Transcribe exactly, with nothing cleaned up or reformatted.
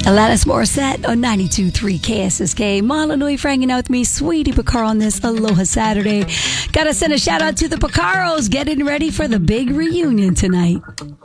Alanis Morissette on ninety-two point three K S S K. Marla Nui for hanging out with me, Sweetie Picaro on this Aloha Saturday. Gotta send a shout out to the Picaros getting ready for the big reunion tonight.